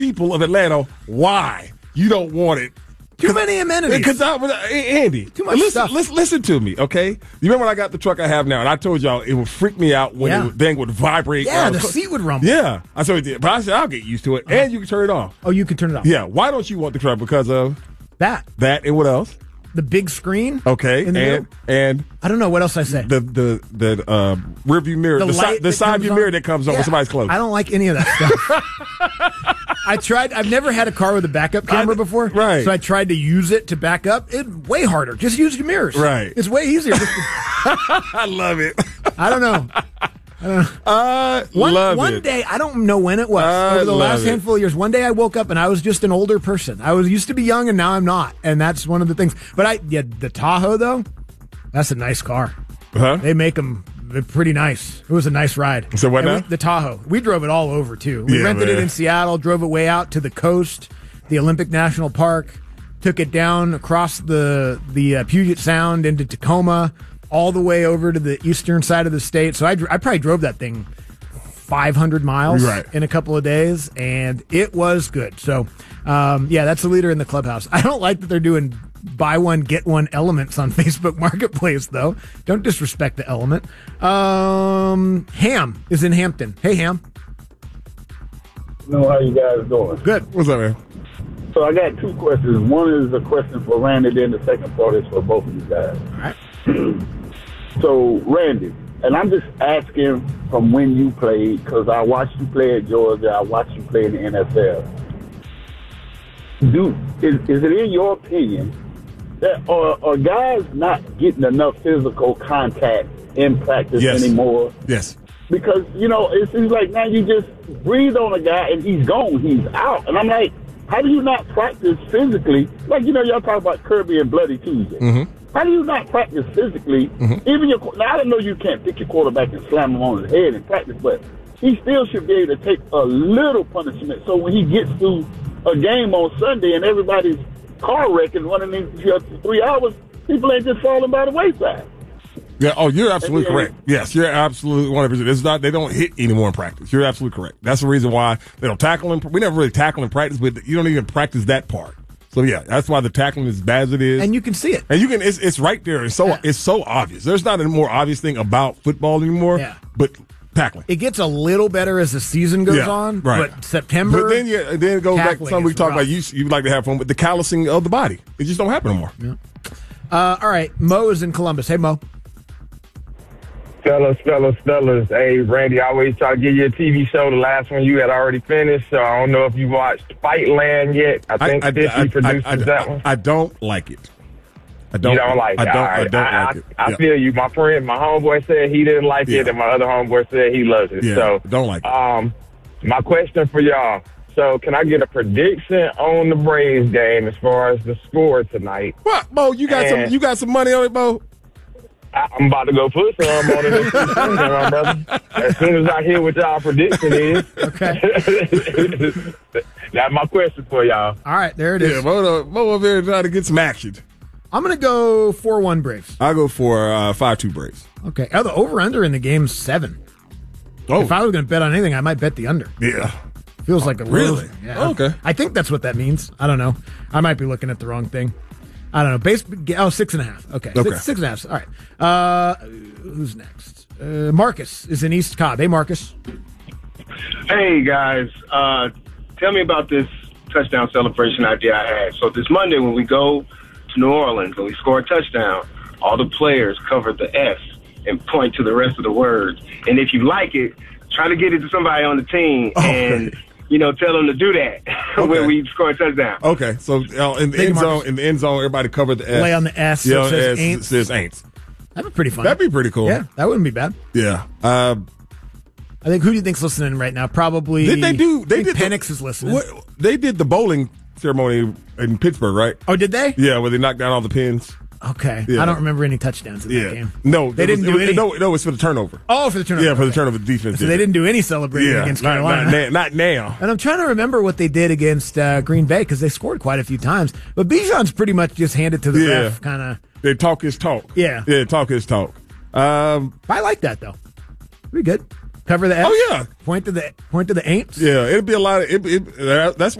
people of Atlanta why you don't want it. Too many amenities. Because Andy, too much stuff. Listen to me, okay? You remember when I got the truck I have now, and I told y'all it would freak me out when the thing would vibrate. Yeah, the seat would rumble. Yeah, I said, but I said I'll get used to it, and you can turn it off. Oh, you can turn it off. Yeah. Why don't you want the truck? Because of that, and what else? The big screen. Okay, and I don't know what else I say. The rear view mirror, the side view mirror that comes on when somebody's close. I don't like any of that stuff. I tried. I've never had a car with a backup camera before, right? So I tried to use it to back up. It's way harder. Just use your mirrors, right? It's way easier. I love it. I don't know. One day, I don't know when it was, over the last handful of years, one day I woke up and I was just an older person. I used to be young and now I'm not. And that's one of the things. But the Tahoe, though, that's a nice car. Huh? They make them pretty nice. It was a nice ride. So what now? The Tahoe. We drove it all over, too. We rented it in Seattle, drove it way out to the coast, the Olympic National Park, took it down across the Puget Sound into Tacoma, all the way over to the eastern side of the state. So I probably drove that thing 500 miles in a couple of days, and it was good. So, that's the leader in the clubhouse. I don't like that they're doing buy one, get one elements on Facebook Marketplace, though. Don't disrespect the element. Ham is in Hampton. Hey, Ham. Know how you guys doing? Good. What's up, man? So I got two questions. One is a question for Randy, then the second part is for both of you guys. All right. So, Randy, and I'm just asking from when you played, because I watched you play at Georgia, I watched you play in the NFL. Is it in your opinion that are guys not getting enough physical contact in practice anymore? Yes. Because, it seems like now you just breathe on a guy and he's gone, he's out. And I'm like, how do you not practice physically? Like, y'all talk about Kirby and Bloody Tuesday. Mm-hmm. How do you not practice physically? Mm-hmm. Even now, I know you can't pick your quarterback and slam him on his head in practice, but he still should be able to take a little punishment. So when he gets to a game on Sunday and everybody's car wrecking running into 3 hours, people ain't just falling by the wayside. Yeah. Oh, you're absolutely correct. Yes, you're absolutely 100%. It's not. They don't hit anymore in practice. You're absolutely correct. That's the reason why they don't tackle him. We never really tackle in practice, but you don't even practice that part. So yeah, that's why the tackling is as bad as it is, and you can see it. And you can. It's right there. It's so obvious. There's not a more obvious thing about football anymore. Yeah. But tackling. It gets a little better as the season goes on. Right. But September. But then it goes back to something we talked about. You like to have fun with the callousing of the body. It just don't happen anymore. Yeah. All right, Mo is in Columbus. Hey, Mo. Fellas. Hey, Randy, I always try to give you a TV show. The last one you had already finished, so I don't know if you watched Fightland yet. I think Disney produces that one. I don't like it. You don't like it? I don't like it. I feel you. My homeboy said he didn't like it, and my other homeboy said he loves it. Yeah, so don't like it. My question for y'all. So, can I get a prediction on the Braves game as far as the score tonight? What, Mo? You got some money on it, Mo? I'm about to go put some on it this Sunday, my brother. As soon as I hear what y'all prediction is. Okay. That's my question for y'all. All right, there it is. Yeah, Mo over there trying to get some action. I'm going to go 4-1 Braves. I'll go for 5-2 Braves. Okay. Oh, the over-under in the game's 7. Oh. If I was going to bet on anything, I might bet the under. Yeah. Feels like a really? Yeah. Okay. I think that's what that means. I don't know. I might be looking at the wrong thing. I don't know. 6.5. Okay. 6.5. All right. Who's next? Marcus is in East Cobb. Hey, Marcus. Hey, guys. Tell me about this touchdown celebration idea I had. So this Monday when we go to New Orleans and we score a touchdown, all the players cover the S and point to the rest of the words. And if you like it, try to get it to somebody on the team and tell them to do that when we score a touchdown. Okay, so in the end zone, everybody covered the S. Lay on the S. Yeah, so it says Aints. That'd be pretty fun. That'd be pretty cool. Yeah, that wouldn't be bad. Yeah. I think, who do you think's listening right now? Probably. They did Penix is listening. They did the bowling ceremony in Pittsburgh, right? Oh, did they? Yeah, where they knocked down all the pins. Okay. Yeah. I don't remember any touchdowns in that game. No, they didn't do any. No, it's for the turnover. Oh, for the turnover. Yeah, for the turnover defense. So they didn't do any celebrating against Carolina. Not now. And I'm trying to remember what they did against Green Bay because they scored quite a few times. But Bijan's pretty much just handed to the ref, kind of. They talk his talk. Yeah. Yeah, talk his talk. I like that, though. Pretty good. Cover the X? Oh, yeah. Point to the ain'ts? Yeah, it'd be a lot of that's